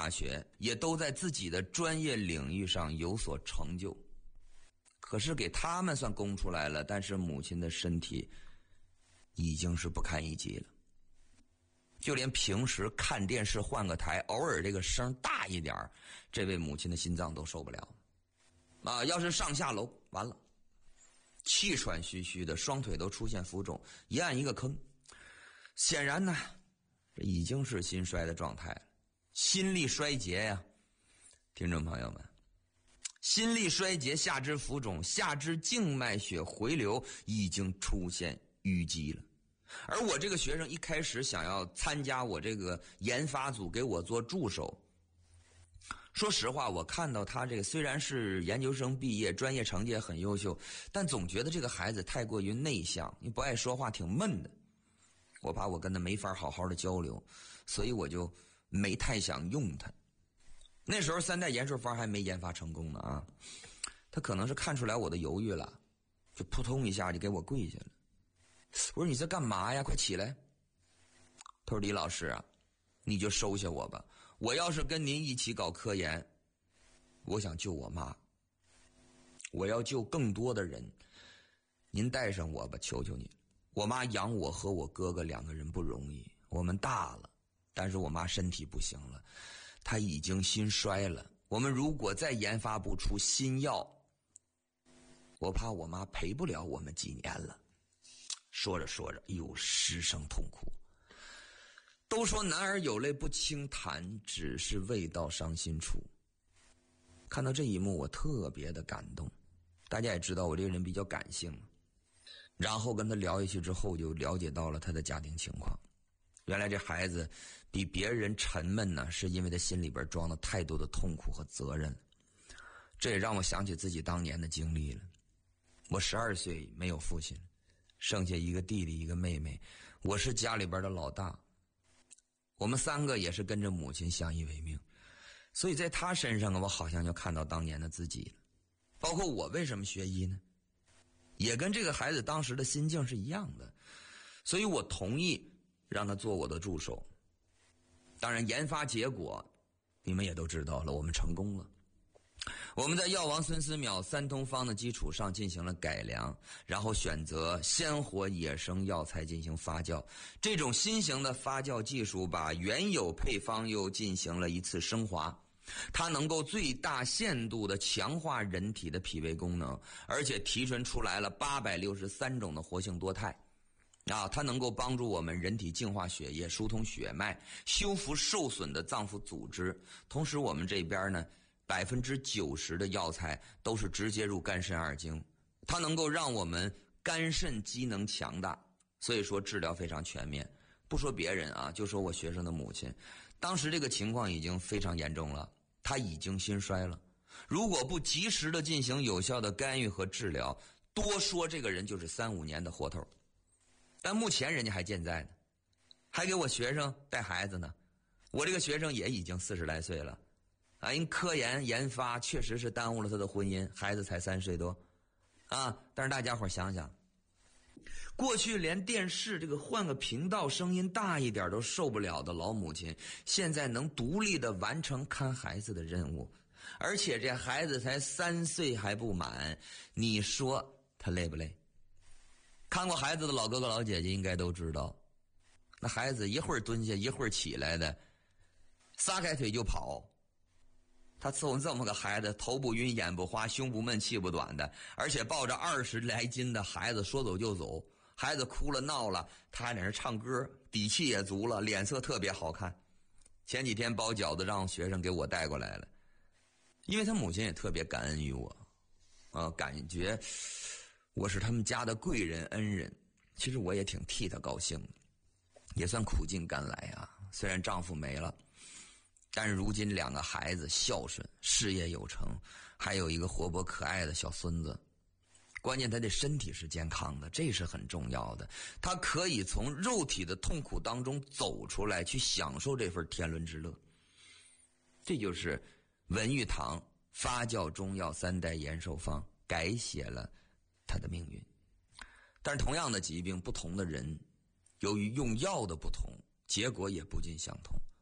大学，也都在自己的专业领域上有所成就。可是给他们算供出来了，但是母亲的身体已经是不堪一击了。就连平时看电视换个台，偶尔这个声大一点，这位母亲的心脏都受不了啊！要是上下楼完了，气喘吁吁的，双腿都出现浮肿，一按一个坑。显然呢，这已经是心衰的状态了，心力衰竭呀，听众朋友们，心力衰竭，下肢浮肿，下肢静脉血回流已经出现淤积了。而我这个学生一开始想要参加我这个研发组给我做助手，说实话，我看到他这个虽然是研究生毕业，专业成绩也很优秀，但总觉得这个孩子太过于内向，你不爱说话，挺闷的。我怕我跟他没法好好的交流，所以我就没太想用他。那时候3代延寿方还没研发成功呢啊，他可能是看出来我的犹豫了，就扑通一下就给我跪下了。我说你在干嘛呀？快起来！他说李老师啊，你就收下我吧。我要是跟您一起搞科研，我想救我妈，我要救更多的人，您带上我吧，求求你。我妈养我和我哥哥2个人不容易，我们大了，但是我妈身体不行了，她已经心衰了。我们如果再研发不出新药，我怕我妈陪不了我们几年了。说着说着，哎呦，失声痛哭。都说男儿有泪不轻弹，只是未到伤心处。看到这一幕，我特别的感动。大家也知道我这个人比较感性，然后跟他聊下去之后，就了解到了他的家庭情况。原来这孩子比别人沉闷呢，是因为他心里边装了太多的痛苦和责任。这也让我想起自己当年的经历了。我12岁没有父亲，剩下一个弟弟一个妹妹，我是家里边的老大。我们3个也是跟着母亲相依为命，所以在他身上我好像就看到当年的自己了。包括我为什么学医呢，也跟这个孩子当时的心境是一样的，所以我同意让他做我的助手。当然研发结果你们也都知道了，我们成功了。我们在药王孙思邈3通方的基础上进行了改良，然后选择鲜活野生药材进行发酵。这种新型的发酵技术把原有配方又进行了一次升华，它能够最大限度地强化人体的脾胃功能，而且提纯出来了863种的活性多肽。它能够帮助我们人体净化血液，疏通血脉，修复受损的脏腑组织。同时我们这边呢，90%的药材都是直接入肝肾二经，它能够让我们肝肾机能强大，所以说治疗非常全面。不说别人啊，就说我学生的母亲，当时这个情况已经非常严重了，她已经心衰了。如果不及时的进行有效的干预和治疗，多说这个人就是3-5年的活头。但目前人家还健在呢，还给我学生带孩子呢。我这个学生也已经40来岁了。因科研研发确实是耽误了他的婚姻，孩子才3岁多，但是大家伙想想，过去连电视这个换个频道声音大一点都受不了的老母亲，现在能独立的完成看孩子的任务，而且这孩子才3岁还不满，你说他累不累？看过孩子的老哥哥老姐姐应该都知道，那孩子一会儿蹲下一会儿起来的，撒开腿就跑。他伺候这么个孩子，头不晕眼不花，胸不闷气不短的，而且抱着20来斤的孩子说走就走。孩子哭了闹了，他还在那唱歌，底气也足了，脸色特别好看。前几天包饺子让学生给我带过来了，因为他母亲也特别感恩于我，感觉我是他们家的贵人恩人。其实我也挺替他高兴的，也算苦尽甘来啊。虽然丈夫没了，但是如今2个孩子孝顺，事业有成，还有一个活泼可爱的小孙子。关键他的身体是健康的，这是很重要的。他可以从肉体的痛苦当中走出来，去享受这份天伦之乐。这就是文玉堂发酵中药3代延寿方改写了他的命运。但是同样的疾病，不同的人由于用药的不同，结果也不尽相同。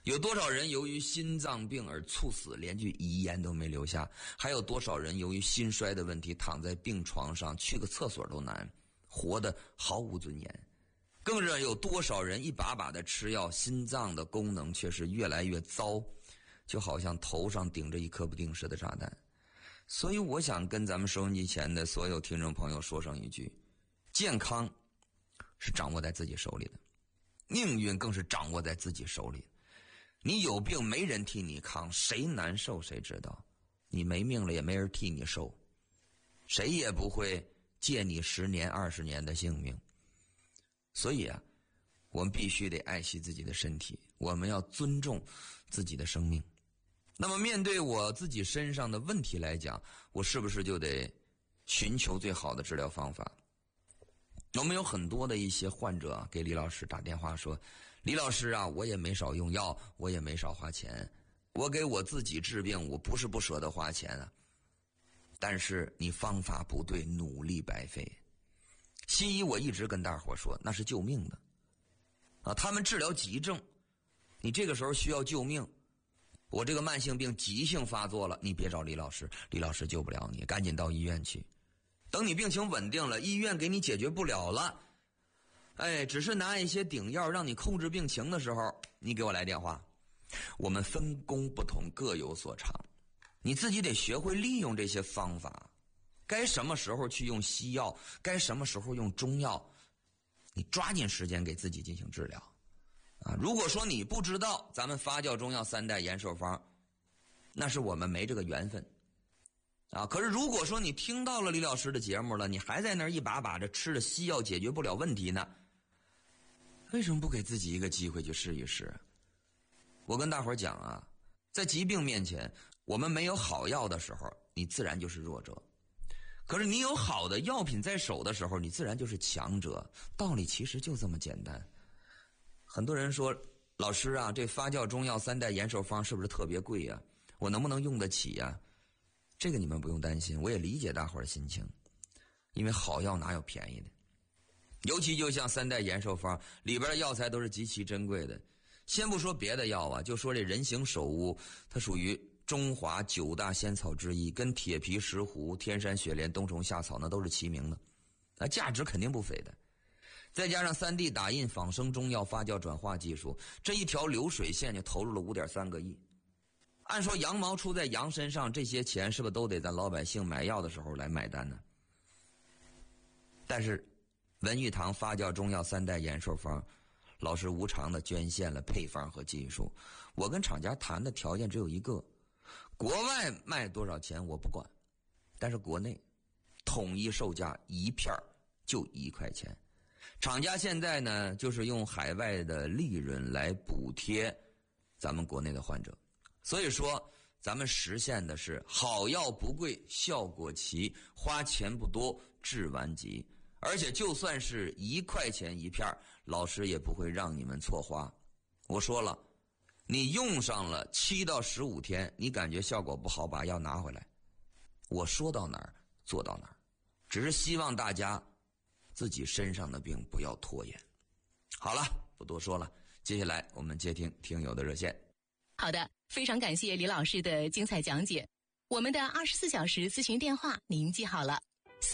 有多少人由于心脏病而猝死，连句遗言都没留下？还有多少人由于心衰的问题躺在病床上，去个厕所都难，活得毫无尊严？更是有多少人一把把的吃药，心脏的功能却是越来越糟，就好像头上顶着一颗不定时的炸弹。所以我想跟咱们收音机前的所有听众朋友说上一句：健康是掌握在自己手里的，命运更是掌握在自己手里。你有病没人替你扛，谁难受谁知道。你没命了也没人替你受，谁也不会借你10年20年的性命。所以啊，我们必须得爱惜自己的身体，我们要尊重自己的生命。那么面对我自己身上的问题来讲，我是不是就得寻求最好的治疗方法？我们有很多的一些患者给李老师打电话说，李老师啊，我也没少用药，我也没少花钱，我给我自己治病，我不是不舍得花钱啊，但是你方法不对，努力白费。西医我一直跟大伙说，那是救命的啊，他们治疗急症，你这个时候需要救命，我这个慢性病急性发作了，你别找李老师，李老师救不了你，赶紧到医院去。等你病情稳定了，医院给你解决不了了，只是拿一些顶药让你控制病情的时候，你给我来电话。我们分工不同，各有所长，你自己得学会利用这些方法，该什么时候去用西药，该什么时候用中药，你抓紧时间给自己进行治疗啊！如果说你不知道咱们发酵中药3代延寿方，那是我们没这个缘分啊。可是如果说你听到了李老师的节目了，你还在那儿一把把着吃了西药解决不了问题呢，为什么不给自己一个机会去试一试？我跟大伙儿讲啊，在疾病面前，我们没有好药的时候，你自然就是弱者。可是你有好的药品在手的时候，你自然就是强者。道理其实就这么简单。很多人说，老师啊，这发酵中药3代延寿方是不是特别贵呀？我能不能用得起呀？这个你们不用担心，我也理解大伙儿的心情，因为好药哪有便宜的？尤其就像3代延寿方里边的药材都是极其珍贵的。先不说别的药啊，就说这人形首乌，它属于中华9大仙草之一，跟铁皮石斛、天山雪莲、冬虫夏草那都是齐名的，那价值肯定不菲的。再加上3D 打印仿生中药发酵转化技术，这一条流水线就投入了5.3个亿。按说羊毛出在羊身上，这些钱是不是都得咱老百姓买药的时候来买单呢？但是文玉堂发酵中药3代延寿方，老师无偿的捐献了配方和技术。我跟厂家谈的条件只有一个，国外卖多少钱我不管，但是国内统一售价一片就1块钱。厂家现在呢，就是用海外的利润来补贴咱们国内的患者。所以说咱们实现的是好药不贵，效果齐，花钱不多，治完急。而且就算是1块钱一片，老师也不会让你们错花。我说了，你用上了7到15天，你感觉效果不好，把药拿回来。我说到哪儿做到哪儿，只是希望大家自己身上的病不要拖延。好了，不多说了，接下来我们接听听友的热线。 好的，非常感谢李老师的精彩讲解。我们的24小时咨询电话您记好了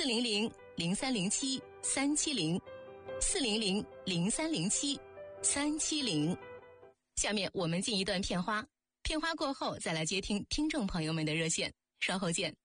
，400-0307-370，400-0307-370。下面我们进一段片花，片花过后再来接听听众朋友们的热线，稍后见。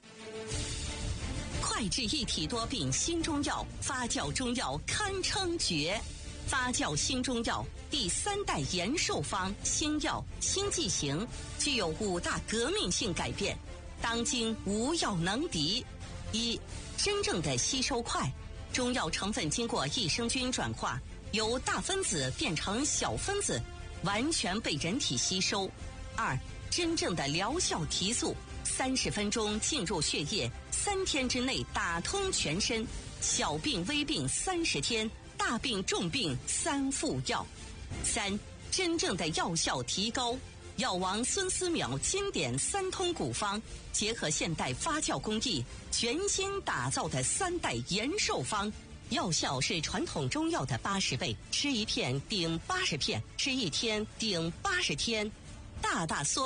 快治一体多病新中药，发酵中药堪称绝。发酵新中药第3代延寿方新药新剂型，具有5大革命性改变，当今无药能敌。1、真正的吸收快，中药成分经过益生菌转化，由大分子变成小分子，完全被人体吸收。2、真正的疗效提速，30分钟进入血液，3天之内打通全身，小病微病30天，大病重病3副药。3、真正的药效提高，药王孙思邈经典3通古方，结合现代发酵工艺，全新打造的3代延寿方， 药效是传统中药的80倍，吃一片顶80片，吃一天顶80天，大大缩